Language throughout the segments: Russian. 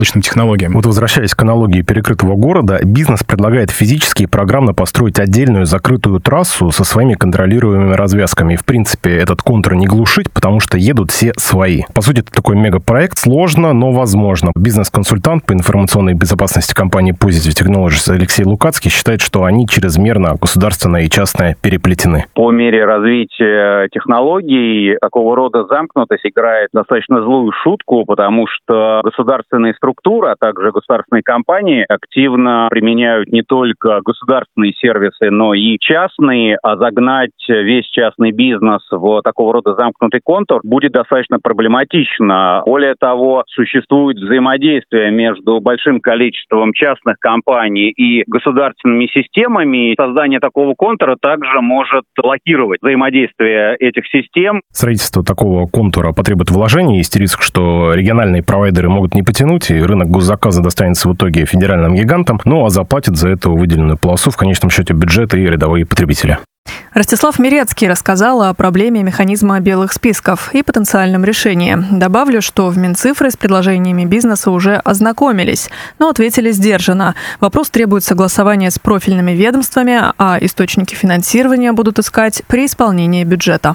технологиям. Вот возвращаясь к аналогии перекрытого города, бизнес предлагает физически и программно построить отдельную закрытую трассу со своими контролируемыми развязками. И, в принципе, этот контур не глушить, потому что едут все свои. По сути, это такой мегапроект. Сложно, но возможно. Бизнес-консультант по информационной безопасности компании Positive Technologies Алексей Лукацкий считает, что они чрезмерно государственное и частное переплетены. По мере развития технологий такого рода замкнутость играет достаточно злую шутку, потому что государственные структуры, а также государственные компании активно применяют не только государственные сервисы, но и частные, а загнать весь частный бизнес в такого рода замкнутый контур будет достаточно проблематично. Более того, существует взаимодействие между большим количеством частных компаний и государственными системами. Создание такого контура также может блокировать взаимодействие этих систем. Строительство такого контура потребует вложений. Есть риск, что региональные провайдеры могут не потянуть, и рынок госзаказа достанется в итоге федеральным гигантам, ну а заплатят за эту выделенную полосу в конечном счете бюджет и рядовые потребители. Ростислав Мирецкий рассказал о проблеме механизма белых списков и потенциальном решении. Добавлю, что в Минцифры с предложениями бизнеса уже ознакомились, но ответили сдержанно. Вопрос требует согласования с профильными ведомствами, а источники финансирования будут искать при исполнении бюджета.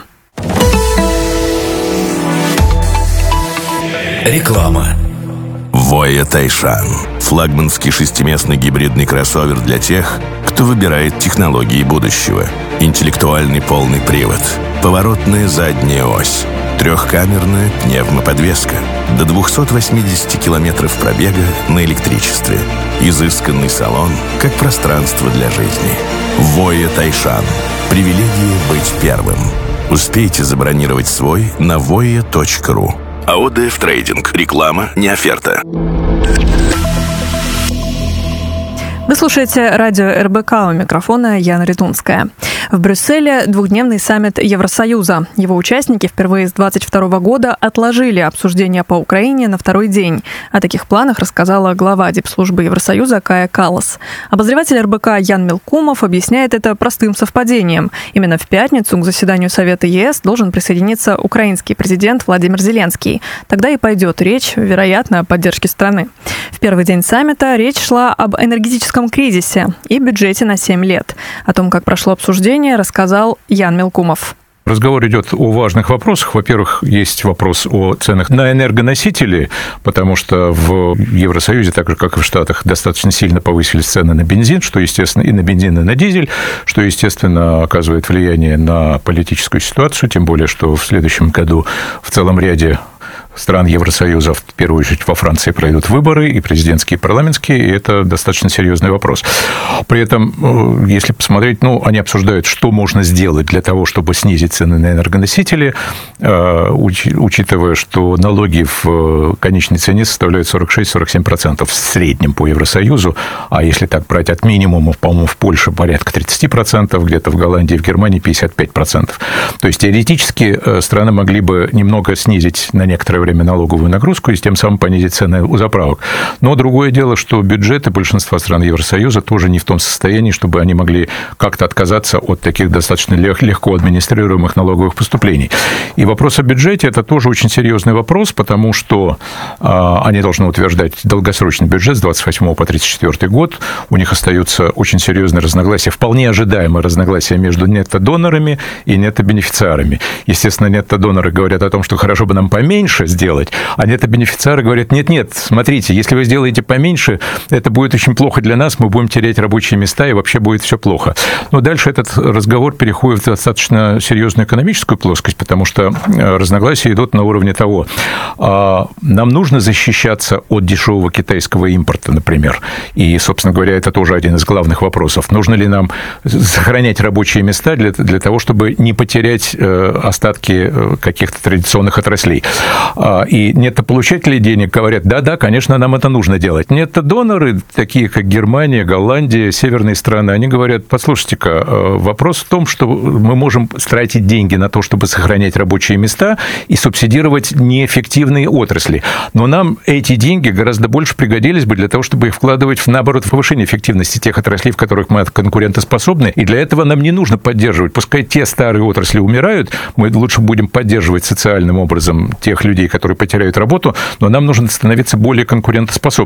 Реклама. Voya Taishan. Флагманский шестиместный гибридный кроссовер для тех, кто выбирает технологии будущего. Интеллектуальный полный привод, поворотная задняя ось, трехкамерная пневмоподвеска, до 280 километров пробега на электричестве. Изысканный салон, как пространство для жизни. Voya Taishan. Привилегия быть первым. Успейте забронировать свой на voya.ru. АОДФ Трейдинг. Реклама, не оферта. Вы слушаете радио РБК, у микрофона Яна Ритунская. В Брюсселе двухдневный саммит Евросоюза. Его участники впервые с 2022 года отложили обсуждение по Украине на второй день. О таких планах рассказала глава дипслужбы Евросоюза Кая Каллас. Обозреватель РБК Ян Мелкумов объясняет это простым совпадением. Именно в пятницу к заседанию Совета ЕС должен присоединиться украинский президент Владимир Зеленский. Тогда и пойдет речь, вероятно, о поддержке страны. В первый день саммита речь шла об энергетическом кризисе и бюджете на 7 лет. О том, как прошло обсуждение, рассказал Ян Мелкумов. Разговор идет о важных вопросах. Во-первых, есть вопрос о ценах на энергоносители, потому что в Евросоюзе, так же, как и в Штатах, достаточно сильно повысились цены на бензин, что, естественно, и на бензин, и на дизель, что, естественно, оказывает влияние на политическую ситуацию, тем более, что в следующем году в целом ряде стран Евросоюза, в первую очередь во Франции, пройдут выборы, и президентские, и парламентские, и это достаточно серьезный вопрос. При этом, если посмотреть, они обсуждают, что можно сделать для того, чтобы снизить цены на энергоносители, учитывая, что налоги в конечной цене составляют 46-47% в среднем по Евросоюзу, а если так брать от минимума, по-моему, в Польше порядка 30%, где-то в Голландии, в Германии 55%. То есть, теоретически, страны могли бы немного снизить на некоторое время налоговую нагрузку и тем самым понизить цены у заправок. Но другое дело, что бюджеты большинства стран Евросоюза тоже не в том состоянии, чтобы они могли как-то отказаться от таких достаточно легко администрируемых налоговых поступлений. И вопрос о бюджете – это тоже очень серьезный вопрос, потому что они должны утверждать долгосрочный бюджет с 28 по 34 год. У них остаются очень серьезные разногласия, вполне ожидаемые разногласия между нетто-донорами и нетто-бенефициарами. Естественно, нетто-доноры говорят о том, что хорошо бы нам поменьше сделать, а нетто-бенефициары говорят, нет, смотрите, если вы сделаете поменьше, это будет очень плохо для нас, мы будем терять рабочие места, и вообще будет все плохо. Но дальше этот разговор переходит в достаточно серьезную экономическую плоскость, потому что разногласия идут на уровне того, нам нужно защищаться от дешевого китайского импорта, например, и, собственно говоря, это тоже один из главных вопросов. Нужно ли нам сохранять рабочие места для того, чтобы не потерять остатки каких-то традиционных отраслей? И нетто-получатели денег говорят, да, конечно, нам это нужно делать. Нетто-доноры, такие как Германия, Голландия, северные страны, они говорят, послушайте-ка, вопрос в том, что мы можем тратить деньги на то, чтобы сохранять рабочие места и субсидировать неэффективные отрасли. Но нам эти деньги гораздо больше пригодились бы для того, чтобы их вкладывать в, наоборот, повышение эффективности тех отраслей, в которых мы конкурентоспособны. И для этого нам не нужно поддерживать. Пускай те старые отрасли умирают, мы лучше будем поддерживать социальным образом тех людей, которые потеряют работу, но нам нужно становиться более конкурентоспособными.